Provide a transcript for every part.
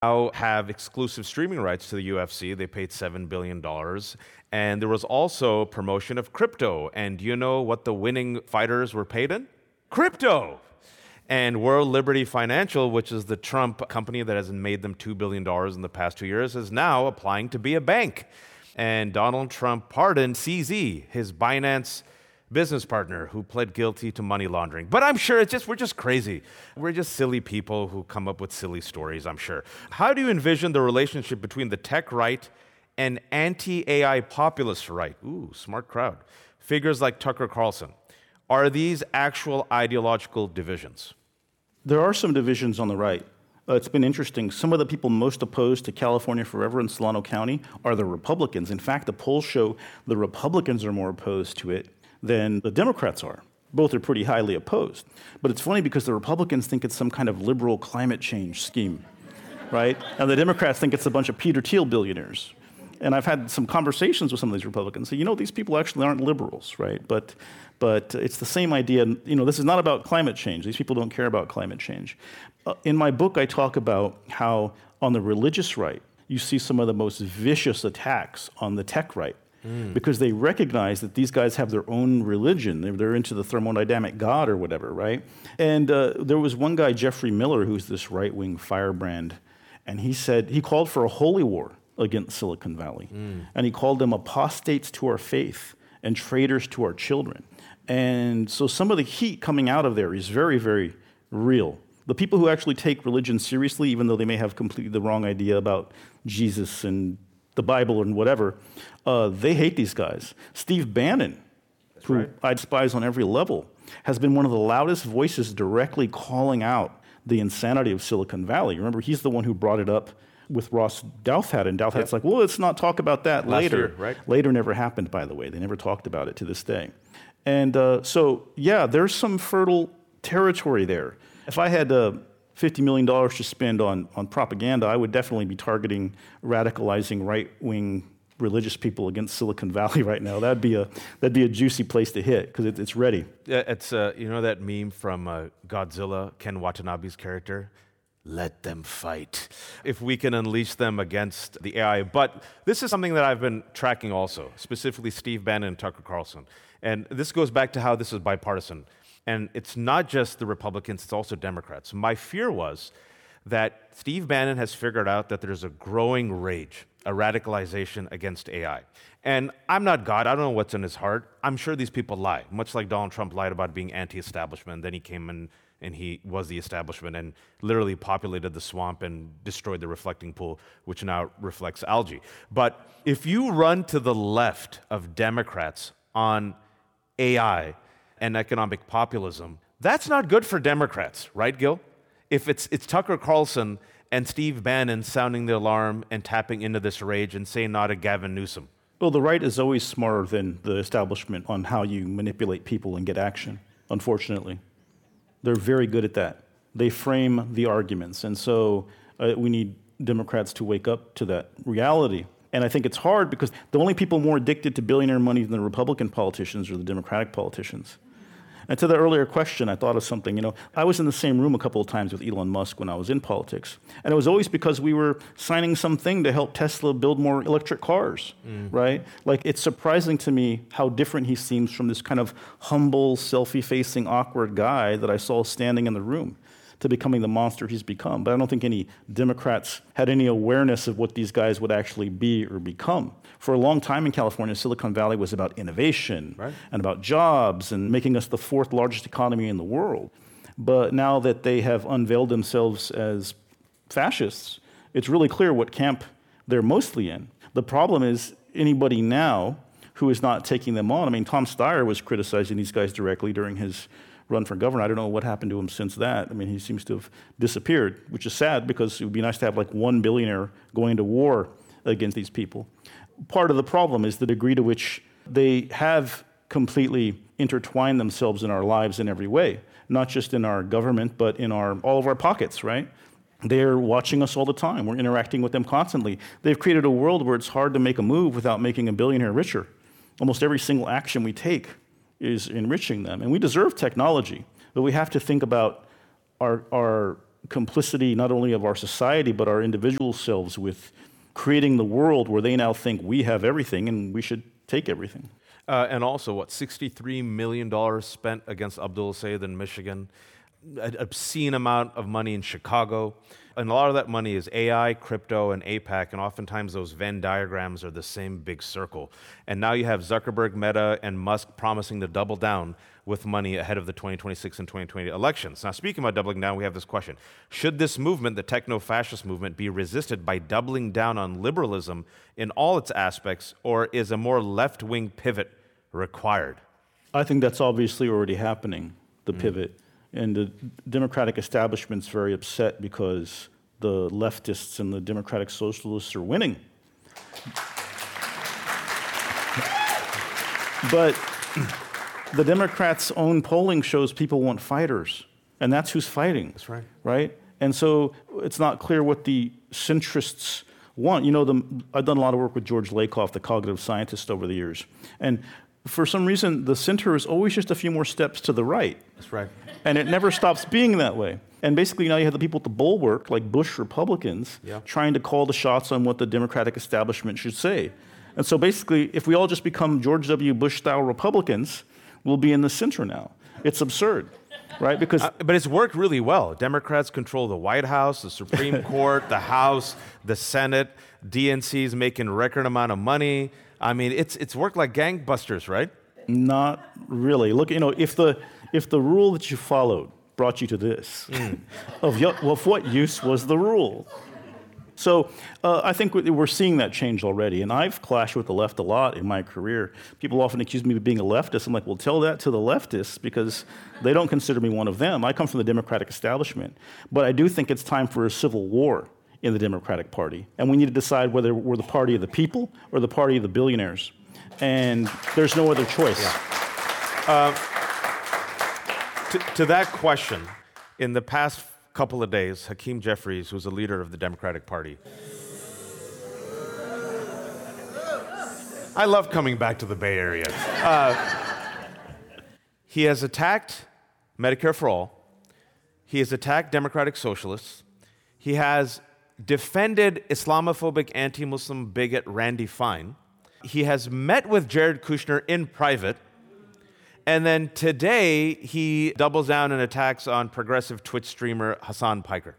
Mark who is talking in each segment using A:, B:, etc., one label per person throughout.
A: now have exclusive streaming rights to the UFC. They paid $7 billion. And there was also promotion of crypto. And do you know what the winning fighters were paid in? Crypto! And World Liberty Financial, which is the Trump company that has made them $2 billion in the past 2 years, is now applying to be a bank. And Donald Trump pardoned CZ, his Binance business partner who pled guilty to money laundering. But I'm sure we're just crazy. We're just silly people who come up with silly stories, I'm sure. How do you envision the relationship between the tech right and anti-AI populist right? Ooh, smart crowd. Figures like Tucker Carlson. Are these actual ideological divisions?
B: There are some divisions on the right. It's been interesting. Some of the people most opposed to California Forever in Solano County are the Republicans. In fact, the polls show the Republicans are more opposed to it than the Democrats are. Both are pretty highly opposed. But it's funny because the Republicans think it's some kind of liberal climate change scheme, right? And the Democrats think it's a bunch of Peter Thiel billionaires. And I've had some conversations with some of these Republicans. So, these people actually aren't liberals, right? But it's the same idea. This is not about climate change. These people don't care about climate change. In my book, I talk about how on the religious right, you see some of the most vicious attacks on the tech right. Because they recognize that these guys have their own religion. They're into the thermodynamic God or whatever, right? And there was one guy, Jeffrey Miller, who's this right-wing firebrand, and he called for a holy war against Silicon Valley. And he called them apostates to our faith and traitors to our children. And so some of the heat coming out of there is very, very real. The people who actually take religion seriously, even though they may have completely the wrong idea about Jesus and the Bible and whatever, they hate these guys. Steve Bannon, who I despise on every level, has been one of the loudest voices directly calling out the insanity of Silicon Valley. Remember, he's the one who brought it up with Ross Douthat, and Douthat's like, well, let's not talk about that later.
A: Year, right?
B: Later never happened, by the way. They never talked about it to this day. And there's some fertile territory there. If I had $50 million to spend on propaganda, I would definitely be targeting radicalizing right-wing religious people against Silicon Valley right now. That'd be a juicy place to hit because it's ready.
A: It's that meme from Godzilla, Ken Watanabe's character. Let them fight. If we can unleash them against the AI. But this is something that I've been tracking also, specifically Steve Bannon and Tucker Carlson. And this goes back to how this is bipartisan. And it's not just the Republicans, it's also Democrats. My fear was that Steve Bannon has figured out that there's a growing rage, a radicalization against AI. And I'm not God, I don't know what's in his heart. I'm sure these people lie, much like Donald Trump lied about being anti-establishment. Then he came in and he was the establishment and literally populated the swamp and destroyed the reflecting pool, which now reflects algae. But if you run to the left of Democrats on AI and economic populism, that's not good for Democrats, right, Gil? If it's Tucker Carlson and Steve Bannon sounding the alarm and tapping into this rage and saying no to Gavin Newsom.
B: Well, the right is always smarter than the establishment on how you manipulate people and get action, unfortunately. They're very good at that. They frame the arguments. And so we need Democrats to wake up to that reality. And I think it's hard because the only people more addicted to billionaire money than the Republican politicians are the Democratic politicians. And to the earlier question, I thought of something. I was in the same room a couple of times with Elon Musk when I was in politics. And it was always because we were signing something to help Tesla build more electric cars, right? Like, it's surprising to me how different he seems from this kind of humble, selfie-facing, awkward guy that I saw standing in the room to becoming the monster he's become. But I don't think any Democrats had any awareness of what these guys would actually be or become. For a long time in California, Silicon Valley was about innovation and about jobs and making us the fourth largest economy in the world. But now that they have unveiled themselves as fascists, it's really clear what camp they're mostly in. The problem is anybody now who is not taking them on. I mean, Tom Steyer was criticizing these guys directly during his run for governor. I don't know what happened to him since that. I mean, he seems to have disappeared, which is sad because it would be nice to have like one billionaire going to war against these people. Part of the problem is the degree to which they have completely intertwined themselves in our lives in every way, not just in our government, but in all of our pockets, right? They're watching us all the time. We're interacting with them constantly. They've created a world where it's hard to make a move without making a billionaire richer. Almost every single action we take is enriching them. And we deserve technology, but we have to think about our complicity not only of our society, but our individual selves with creating the world where they now think we have everything and we should take everything.
A: And also, $63 million spent against Abdul Sayyid in Michigan, an obscene amount of money in Chicago. And a lot of that money is AI, crypto, and AIPAC, and oftentimes those Venn diagrams are the same big circle. And now you have Zuckerberg, Meta, and Musk promising to double down with money ahead of the 2026 and 2020 elections. Now, speaking about doubling down, we have this question. Should this movement, the techno-fascist movement, be resisted by doubling down on liberalism in all its aspects, or is a more left-wing pivot required?
B: I think that's obviously already happening, the pivot. And the Democratic establishment's very upset because the leftists and the Democratic Socialists are winning. But the Democrats' own polling shows people want fighters, and that's who's fighting.
A: That's right.
B: Right? And so it's not clear what the centrists want. You know, I've done a lot of work with George Lakoff, the cognitive scientist, over the years. And for some reason, the center is always just a few more steps to the right.
A: That's right.
B: And it never stops being that way. And basically now you have the people at the bulwark, like Bush Republicans, trying to call the shots on what the Democratic establishment should say. And so basically, if we all just become George W. Bush-style Republicans, we'll be in the center now. It's absurd, right? Because
A: but it's worked really well. Democrats control the White House, the Supreme Court, the House, the Senate. DNC's making a record amount of money. I mean, it's worked like gangbusters, right?
B: Not really. Look, you know, if the rule that you followed brought you to this, of what use was the rule? So I think we're seeing that change already. And I've clashed with the left a lot in my career. People often accuse me of being a leftist. I'm like, well, tell that to the leftists because they don't consider me one of them. I come from the Democratic establishment. But I do think it's time for a civil war in the Democratic Party. And we need to decide whether we're the party of the people or the party of the billionaires. And there's no other choice.
A: Yeah. To that question, in the past couple of days, Hakeem Jeffries, who's a leader of the Democratic Party, I love coming back to the Bay Area. He has attacked Medicare for All. He has attacked Democratic Socialists. He has defended Islamophobic anti-Muslim bigot Randy Fine. He has met with Jared Kushner in private. And then today, he doubles down and attacks on progressive Twitch streamer Hassan Piker.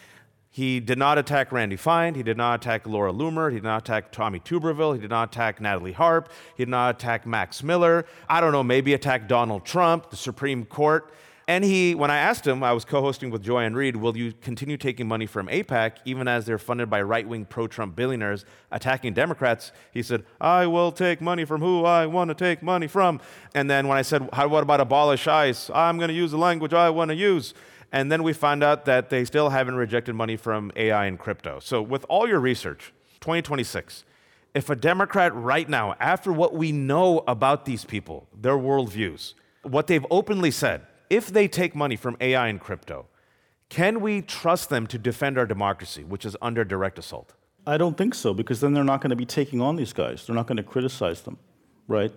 A: He did not attack Randy Fine. He did not attack Laura Loomer. He did not attack Tommy Tuberville. He did not attack Natalie Harp. He did not attack Max Miller. I don't know, maybe attack Donald Trump, the Supreme Court. And when I asked him, I was co-hosting with Joanne Reed, will you continue taking money from AIPAC, even as they're funded by right-wing pro-Trump billionaires attacking Democrats? He said, I will take money from who I want to take money from. And then when I said, what about abolish ICE? I'm going to use the language I want to use. And then we found out that they still haven't rejected money from AI and crypto. So with all your research, 2026, if a Democrat right now, after what we know about these people, their worldviews, what they've openly said, if they take money from AI and crypto, can we trust them to defend our democracy, which is under direct assault?
B: I don't think so, because then they're not going to be taking on these guys. They're not going to criticize them, right?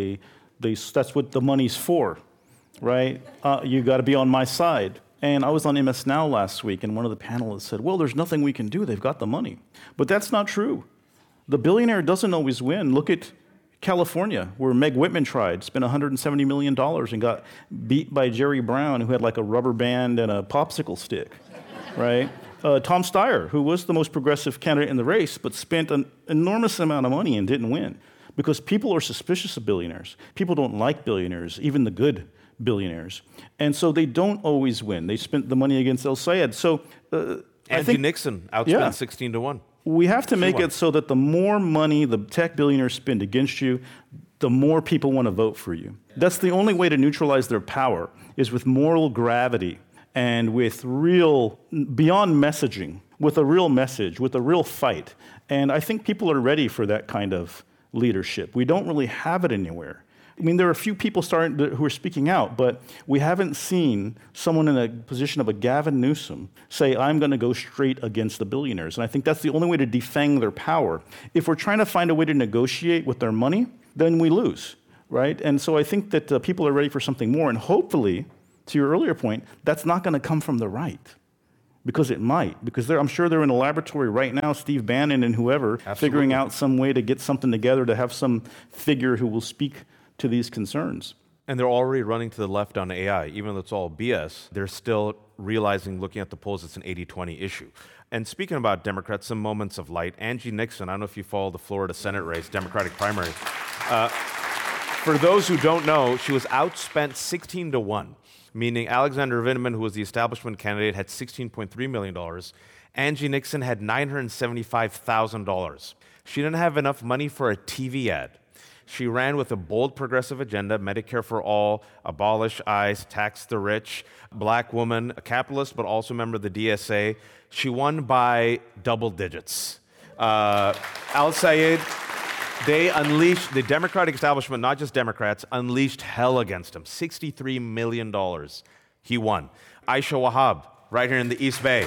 B: That's what the money's for, right? You got to be on my side. And I was on MS Now last week, and one of the panelists said, well, there's nothing we can do. They've got the money. But that's not true. The billionaire doesn't always win. Look at California, where Meg Whitman spent $170 million and got beat by Jerry Brown, who had like a rubber band and a popsicle stick, right? Tom Steyer, who was the most progressive candidate in the race, but spent an enormous amount of money and didn't win. Because people are suspicious of billionaires. People don't like billionaires, even the good billionaires. And so they don't always win. They spent the money against El Sayed. So I think
A: Nixon outspent 16 to 1.
B: We have to make it so that the more money the tech billionaires spend against you, the more people want to vote for you. That's the only way to neutralize their power, is with moral gravity and with real, beyond messaging, with a real message, with a real fight. And I think people are ready for that kind of leadership. We don't really have it anywhere. I mean, there are a few people who are speaking out, but we haven't seen someone in a position of a Gavin Newsom say, I'm going to go straight against the billionaires. And I think that's the only way to defang their power. If we're trying to find a way to negotiate with their money, then we lose, right? And so I think that people are ready for something more. And hopefully, to your earlier point, that's not going to come from the right. Because it might. Because I'm sure they're in a laboratory right now, Steve Bannon and whoever, figuring out some way to get something together to have some figure who will speak to these concerns.
A: And they're already running to the left on AI. Even though it's all BS, they're still realizing, looking at the polls, it's an 80-20 issue. And speaking about Democrats, some moments of light. Angie Nixon, I don't know if you follow the Florida Senate race, Democratic primary. For those who don't know, she was outspent 16-1. Meaning Alexander Vindman, who was the establishment candidate, had $16.3 million. Angie Nixon had $975,000. She didn't have enough money for a TV ad. She ran with a bold progressive agenda, Medicare for all, abolish ICE, tax the rich, black woman, a capitalist, but also a member of the DSA. She won by double digits. Al Sayed, they unleashed, the Democratic establishment, not just Democrats, unleashed hell against him. $63 million. He won. Aisha Wahab, right here in the East Bay.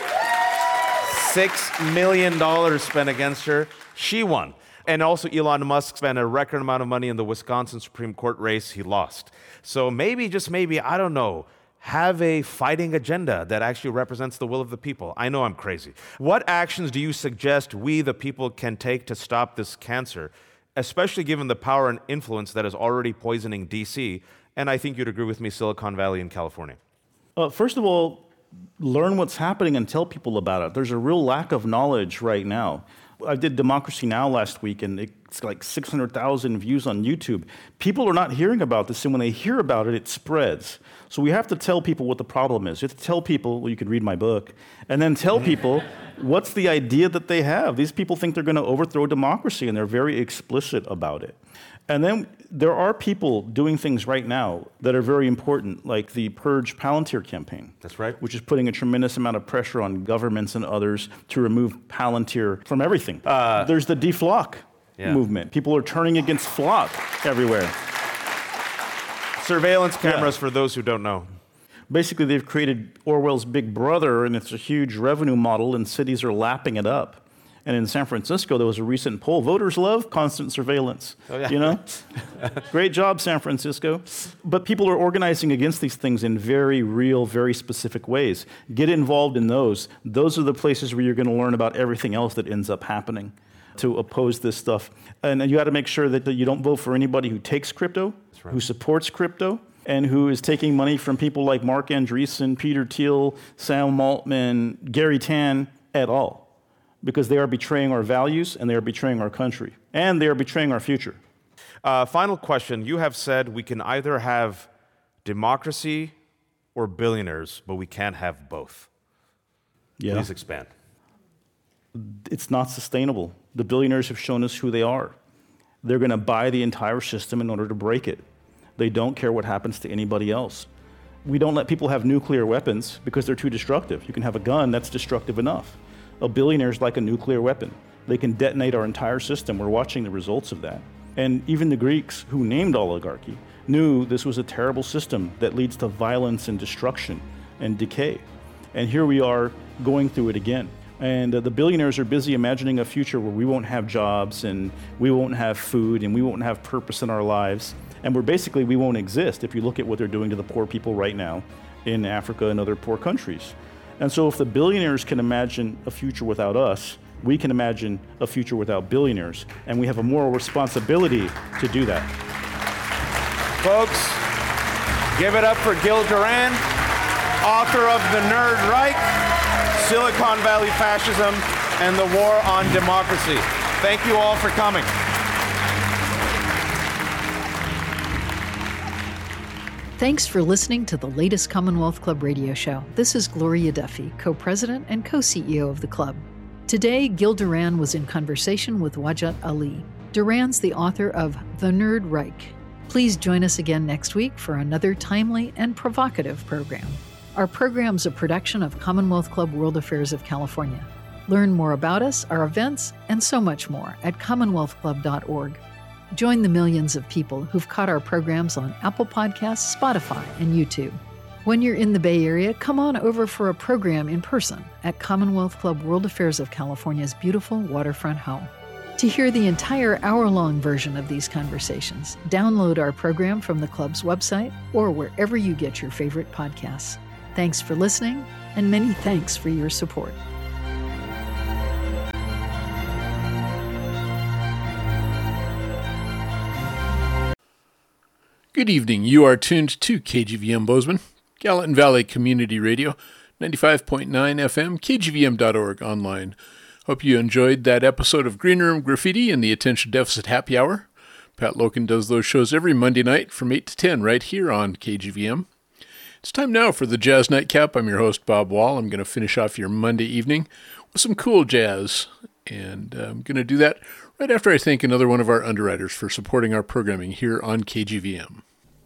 A: $6 million spent against her. She won. And also Elon Musk spent a record amount of money in the Wisconsin Supreme Court race. He lost. So maybe, just maybe, I don't know, have a fighting agenda that actually represents the will of the people. I know I'm crazy. What actions do you suggest we, the people, can take to stop this cancer, especially given the power and influence that is already poisoning D.C., and I think you'd agree with me, Silicon Valley and California?
B: First of all, learn what's happening and tell people about it. There's a real lack of knowledge right now. I did Democracy Now! Last week, and it's like 600,000 views on YouTube. People are not hearing about this, and when they hear about it, it spreads. So we have to tell people what the problem is. You have to tell people, well, you could read my book, and then tell people what's the idea that they have. These people think they're going to overthrow democracy, and they're very explicit about it. And then there are people doing things right now that are very important, like the Purge Palantir campaign.
A: That's right.
B: Which is putting a tremendous amount of pressure on governments and others to remove Palantir from everything. There's the deflock movement. People are turning against flock everywhere.
A: Surveillance cameras, for those who don't know.
B: Basically, they've created Orwell's Big Brother, and it's a huge revenue model, and cities are lapping it up. And in San Francisco, there was a recent poll. Voters love constant surveillance. Oh, yeah. You know? Great job, San Francisco. But people are organizing against these things in very real, very specific ways. Get involved in those. Those are the places where you're going to learn about everything else that ends up happening to oppose this stuff. And you got to make sure that you don't vote for anybody who takes crypto, who supports crypto, and who is taking money from people like Mark Andreessen, Peter Thiel, Sam Altman, Gary Tan at all. Because they are betraying our values, and they are betraying our country, and they are betraying our future.
A: Final question. You have said we can either have democracy or billionaires, but we can't have both. Yeah. Please expand.
B: It's not sustainable. The billionaires have shown us who they are. They're going to buy the entire system in order to break it. They don't care what happens to anybody else. We don't let people have nuclear weapons because they're too destructive. You can have a gun that's destructive enough. A billionaire is like a nuclear weapon. They can detonate our entire system. We're watching the results of that. And even the Greeks, who named oligarchy, knew this was a terrible system that leads to violence and destruction and decay. And here we are going through it again. And the billionaires are busy imagining a future where we won't have jobs, and we won't have food, and we won't have purpose in our lives. And we won't exist if you look at what they're doing to the poor people right now in Africa and other poor countries. And so if the billionaires can imagine a future without us, we can imagine a future without billionaires. And we have a moral responsibility to do that.
A: Folks, give it up for Gil Duran, author of The Nerd Reich, Silicon Valley Fascism, and the War on Democracy. Thank you all for coming.
C: Thanks for listening to the latest Commonwealth Club radio show. This is Gloria Duffy, co-president and co-CEO of the club. Today, Gil Duran was in conversation with Wajat Ali. Duran's the author of The Nerd Reich. Please join us again next week for another timely and provocative program. Our program's a production of Commonwealth Club World Affairs of California. Learn more about us, our events, and so much more at commonwealthclub.org. Join the millions of people who've caught our programs on Apple Podcasts, Spotify, and YouTube. When you're in the Bay Area, come on over for a program in person at Commonwealth Club World Affairs of California's beautiful waterfront home. To hear the entire hour-long version of these conversations, download our program from the club's website or wherever you get your favorite podcasts. Thanks for listening, and many thanks for your support.
D: Good evening. You are tuned to KGVM Bozeman, Gallatin Valley Community Radio, 95.9 FM, kgvm.org online. Hope you enjoyed that episode of Green Room Graffiti and the Attention Deficit Happy Hour. Pat Loken does those shows every Monday night from 8 to 10 right here on KGVM. It's time now for the Jazz Nightcap. I'm your host, Bob Wall. I'm going to finish off your Monday evening with some cool jazz, and I'm going to do that right after I thank another one of our underwriters for supporting our programming here on KGVM.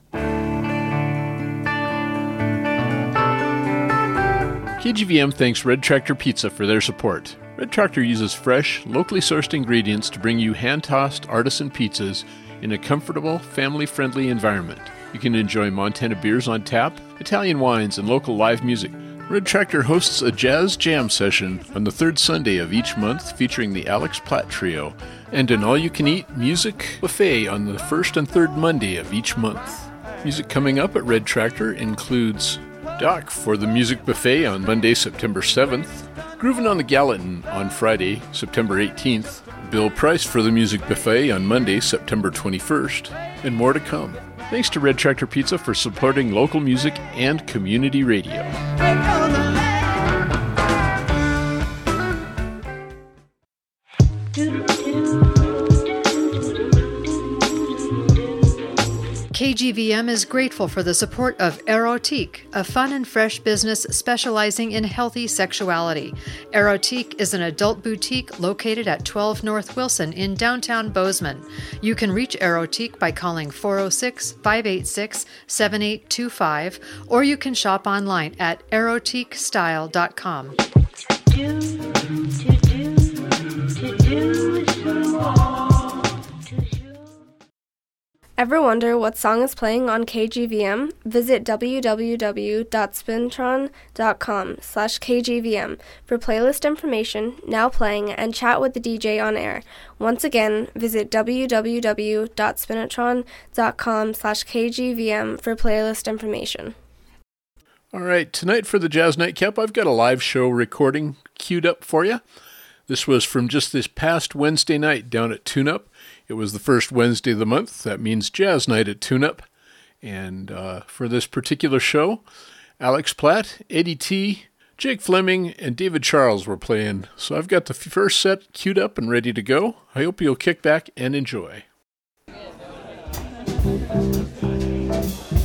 D: KGVM thanks Red Tractor Pizza for their support. Red Tractor uses fresh, locally sourced ingredients to bring you hand-tossed artisan pizzas in a comfortable, family-friendly environment. You can enjoy Montana beers on tap, Italian wines, and local live music. Red Tractor hosts a jazz jam session on the third Sunday of each month featuring the Alex Platt Trio, and an all-you-can-eat music buffet on the first and third Monday of each month. Music coming up at Red Tractor includes Doc for the music buffet on Monday, September 7th, Groovin' on the Gallatin on Friday, September 18th, Bill Price for the music buffet on Monday, September 21st, and more to come. Thanks to Red Tractor Pizza for supporting local music and community radio.
C: KGVM is grateful for the support of Erotique, a fun and fresh business specializing in healthy sexuality. Erotique is an adult boutique located at 12 North Wilson in downtown Bozeman. You can reach Erotique by calling 406-586-7825, or you can shop online at erotiquestyle.com.
E: Ever wonder what song is playing on KGVM? Visit www.spintron.com/KGVM for playlist information, now playing, and chat with the DJ on air. Once again, visit www.spintron.com/KGVM for playlist information.
D: All right, tonight for the Jazz Nightcap, I've got a live show recording queued up for you. This was from just this past Wednesday night down at Tune Up. It was the first Wednesday of the month. That means Jazz Night at Tune Up. And for this particular show, Alex Platt, Eddie T., Jake Fleming, and David Charles were playing. So I've got the first set queued up and ready to go. I hope you'll kick back and enjoy.